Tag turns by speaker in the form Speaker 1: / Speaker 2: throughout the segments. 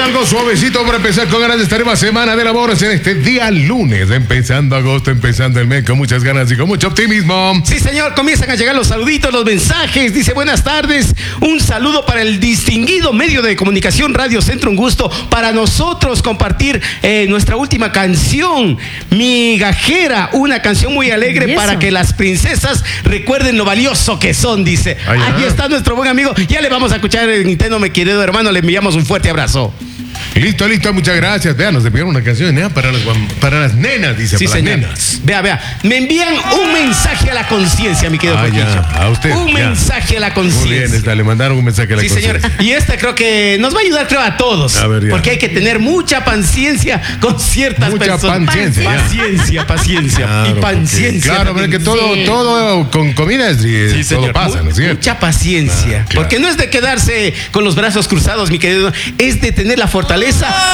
Speaker 1: algo suavecito para empezar con ganas de esta nueva semana de labores en este día lunes, empezando agosto, empezando el mes con muchas ganas y con mucho optimismo.
Speaker 2: Sí, señor, comienzan a llegar los saluditos, los mensajes. Dice, buenas tardes, un saludo para el distinguido medio de comunicación Radio Centro. Un gusto para nosotros compartir nuestra última canción, Migajera, una canción muy alegre para que las princesas recuerden lo valioso que son, dice. Ahí está nuestro buen amigo. Ya le vamos a escuchar el Nintendo, mi querido hermano. Le enviamos un fuerte abrazo.
Speaker 1: Listo, muchas gracias. Vean, nos enviaron una canción para las nenas, dice.
Speaker 2: Sí,
Speaker 1: para
Speaker 2: señor.
Speaker 1: las nenas.
Speaker 2: Vea. Me envían un mensaje a la conciencia, mi querido Jorge.
Speaker 1: A usted.
Speaker 2: Un mensaje a la conciencia.
Speaker 1: Muy bien, le mandaron un mensaje a la conciencia.
Speaker 2: Sí, señor. Y esta creo que nos va a ayudar, a todos.
Speaker 1: A ver,
Speaker 2: porque hay que tener mucha paciencia con ciertas personas. Paciencia.
Speaker 1: Claro,
Speaker 2: y paciencia.
Speaker 1: Claro, pero que todo con comida todo pasa, ¿no es cierto?
Speaker 2: Mucha paciencia. Claro. Porque no es de quedarse con los brazos cruzados, mi querido. Es de tener la fortaleza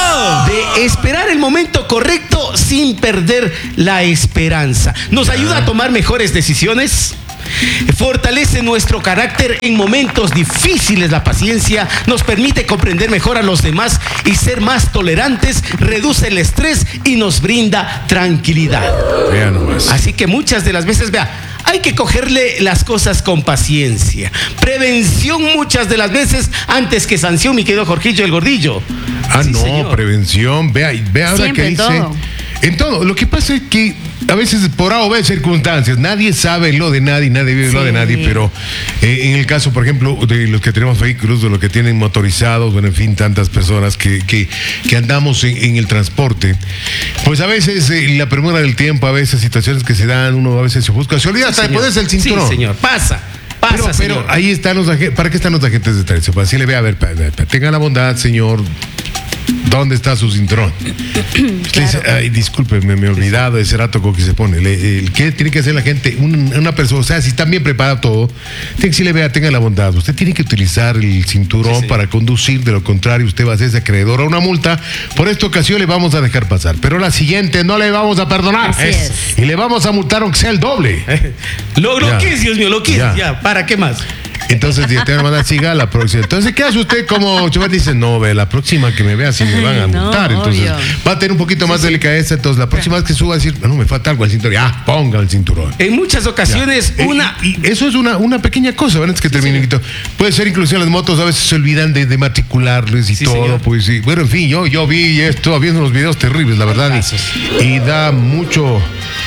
Speaker 2: de esperar el momento correcto sin perder la esperanza. Nos ayuda a tomar mejores decisiones. Fortalece nuestro carácter en momentos difíciles. La paciencia nos permite comprender mejor a los demás y ser más tolerantes, reduce el estrés y nos brinda tranquilidad.
Speaker 1: Vea nomás.
Speaker 2: Así que muchas de las veces, hay que cogerle las cosas con paciencia. Prevención muchas de las veces antes que sanción, mi querido Jorgillo el Gordillo.
Speaker 1: Señor. Prevención. Vea ahora
Speaker 3: siempre,
Speaker 1: que dice.
Speaker 3: todo.
Speaker 1: En todo. Lo que pasa es que a veces por A o B circunstancias, nadie sabe lo de nadie, nadie vive lo de nadie, pero en el caso, por ejemplo, de los que tenemos vehículos, de los que tienen motorizados, bueno, en fin, tantas personas que andamos en el transporte, pues a veces la premura del tiempo, a veces situaciones que se dan, uno a veces se busca, se olvida hasta de ponerse el cinturón.
Speaker 2: Sí, señor, pasa,
Speaker 1: pero ahí están los agentes. ¿Para qué están los agentes de tránsito? Para decirle, a ver, tenga la bondad, señor. ¿Dónde está su cinturón? Usted dice, ay, discúlpeme, me he olvidado ese rato con que se pone. ¿Qué tiene que hacer la gente? Una persona, o sea, si está bien preparado todo, tiene que decirle, tenga la bondad. Usted tiene que utilizar el cinturón para conducir, de lo contrario, usted va a hacerse acreedor a una multa. Por esta ocasión le vamos a dejar pasar, pero la siguiente no le vamos a perdonar.
Speaker 3: Así es.
Speaker 1: Y le vamos a multar aunque sea el doble.
Speaker 2: Lo que es, Dios mío, lo que es. Ya, ¿para qué más?
Speaker 1: Entonces, te van a mandar, siga la próxima. Entonces, ¿qué hace usted como chofer? Dice, no, la próxima que me vea sí me van a multar. Entonces, va a tener un poquito más de delicadeza. Entonces, la próxima vez que suba a decir, no, me falta algo al cinturón. Ponga el cinturón.
Speaker 2: En muchas ocasiones,
Speaker 1: y eso es una pequeña cosa, ¿verdad? Es que termine. Puede ser inclusive las motos a veces se olvidan de matricularles y todo. Señor. Pues sí. Bueno, en fin, yo vi esto, viendo unos videos terribles, la verdad. Y da mucho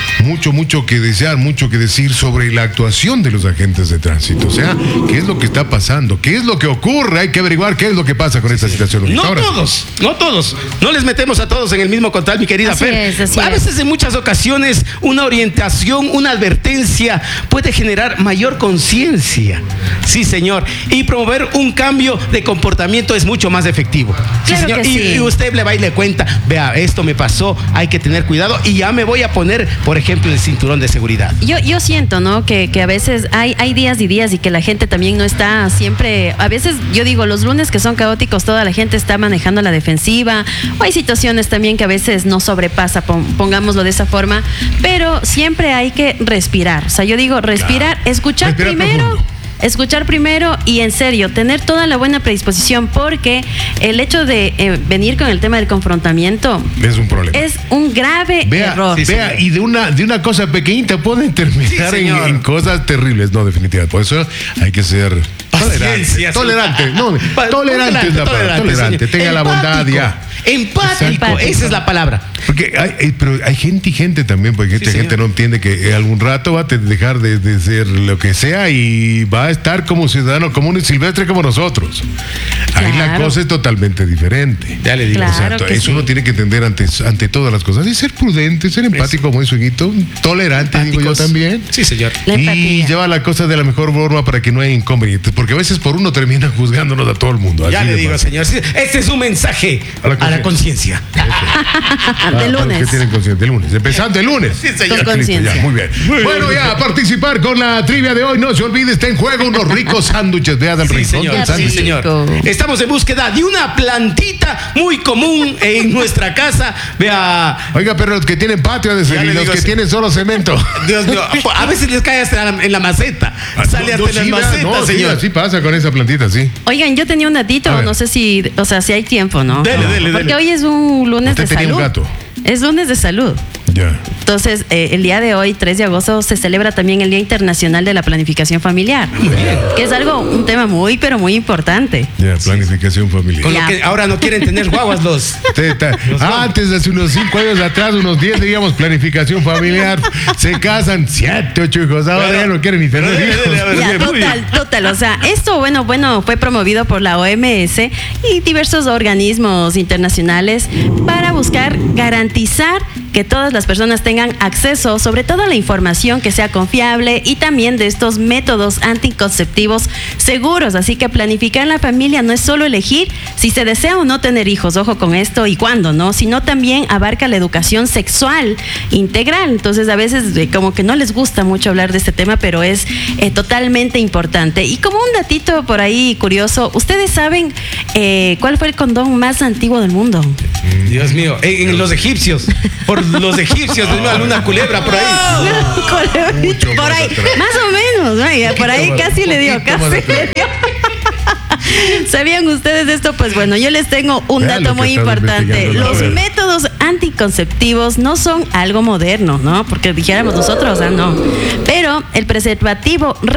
Speaker 1: que desear, mucho que decir sobre la actuación de los agentes de tránsito. O sea, ¿qué es lo que está pasando? ¿Qué es lo que ocurre? Hay que averiguar qué es lo que pasa con esta situación.
Speaker 2: No todos. No les metemos a todos en el mismo costal, mi querida Fer. A veces, en muchas ocasiones, una orientación, una advertencia puede generar mayor conciencia. Sí, señor. Y promover un cambio de comportamiento es mucho más efectivo.
Speaker 3: Claro,
Speaker 2: señor.
Speaker 3: que sí.
Speaker 2: Y usted le va y le cuenta, vea, esto me pasó, hay que tener cuidado y ya me voy a poner, por ejemplo, el cinturón de seguridad.
Speaker 3: Yo siento, ¿no? Que a veces hay días y días y que la gente también no está siempre. A veces yo digo, los lunes que son caóticos, toda la gente está manejando la defensiva, o hay situaciones también que a veces no sobrepasa, pongámoslo de esa forma, pero siempre hay que respirar. O sea, yo digo, respirar, escuchar primero. Escuchar primero y en serio, tener toda la buena predisposición, porque el hecho de venir con el tema del confrontamiento
Speaker 1: es un problema.
Speaker 3: Es un grave error.
Speaker 1: Y de una cosa pequeñita pueden terminar en cosas terribles. No, definitivamente. Por eso hay que ser tolerante. Tolerante. Tenga la bondad ya.
Speaker 2: Empático, esa es la palabra.
Speaker 1: Porque hay gente y gente también, porque gente no entiende que algún rato va a dejar de ser lo que sea y va a estar como ciudadano común y silvestre como nosotros. Ahí la cosa es totalmente diferente.
Speaker 2: Ya le digo.
Speaker 3: Claro,
Speaker 1: eso uno tiene que entender ante todas las cosas y ser prudente, ser empático, como dice Huguito, tolerante, digo yo también.
Speaker 2: Sí, señor.
Speaker 1: Y lleva la cosa de la mejor forma para que no haya inconvenientes, porque a veces por uno termina juzgándonos a todo el mundo.
Speaker 2: Ya le digo, señor. Este es un mensaje a la conciencia.
Speaker 3: De lunes.
Speaker 1: ¿Qué tienen conciencia? De lunes. Empezando el lunes.
Speaker 2: Sí, señor.
Speaker 3: Con conciencia.
Speaker 1: Muy bien. Bueno, ya, a participar con la trivia de hoy. No se olvide, está en juego unos ricos sándwiches. Vea del rincón del sándwich.
Speaker 2: Sí, señor. Estamos estamos en búsqueda de una plantita muy común en nuestra casa. Vea.
Speaker 1: Oiga, pero los que tienen patio de
Speaker 2: Ya
Speaker 1: y
Speaker 2: le
Speaker 1: los
Speaker 2: digo,
Speaker 1: que
Speaker 2: sí.
Speaker 1: tienen solo cemento.
Speaker 2: Dios mío, a veces les cae hasta en la maceta. Sale hasta en
Speaker 1: Sí,
Speaker 2: la maceta,
Speaker 1: no, sí,
Speaker 2: señor.
Speaker 1: así pasa con esa plantita, sí.
Speaker 3: Oigan, yo tenía un datito,
Speaker 1: A ver.
Speaker 3: no sé si, o sea, si hay tiempo, ¿no?
Speaker 2: Dele.
Speaker 3: Porque hoy es un lunes
Speaker 1: Usted
Speaker 3: de
Speaker 1: tenía
Speaker 3: salud.
Speaker 1: un gato.
Speaker 3: Es lunes de salud.
Speaker 1: Ya.
Speaker 3: Entonces, el día de hoy, 3 de agosto, se celebra también el Día Internacional de la Planificación Familiar, que es un tema muy, pero muy importante.
Speaker 1: Ya, planificación familiar.
Speaker 2: Con lo
Speaker 3: Ya.
Speaker 2: que ahora no quieren tener guaguas los.
Speaker 1: Antes, hace unos 5 años atrás, unos 10, digamos, planificación familiar. Se casan 7, 8 hijos. Ahora ya no quieren ni tener hijos.
Speaker 3: Ya, total. O sea, esto, bueno, fue promovido por la OMS y diversos organismos internacionales para buscar garantizar que todas las personas tengan acceso, sobre todo a la información que sea confiable y también de estos métodos anticonceptivos seguros. Así que planificar la familia no es solo elegir si se desea o no tener hijos, ojo con esto y cuándo, ¿no? Sino también abarca la educación sexual integral. Entonces, a veces como que no les gusta mucho hablar de este tema, pero es totalmente importante. Y como un datito por ahí curioso, ¿ustedes saben cuál fue el condón más antiguo del mundo?
Speaker 2: Dios mío, en los egipcios. Por los egipcios, de alguna culebra por ahí.
Speaker 1: Mucho
Speaker 3: Por
Speaker 1: más
Speaker 3: ahí,
Speaker 1: atrás.
Speaker 3: más o menos, vaya, por ahí
Speaker 1: más-
Speaker 3: casi le dio,
Speaker 1: poquito
Speaker 3: casi
Speaker 1: más
Speaker 3: le
Speaker 1: atrás.
Speaker 3: dio. ¿Sabían ustedes esto? Pues bueno, yo les tengo un
Speaker 1: Vean
Speaker 3: dato
Speaker 1: lo que
Speaker 3: muy
Speaker 1: estás
Speaker 3: importante.
Speaker 1: investigando, a
Speaker 3: Los
Speaker 1: ver.
Speaker 3: métodos anticonceptivos no son algo moderno, ¿no? Porque dijéramos nosotros, no. Pero el preservativo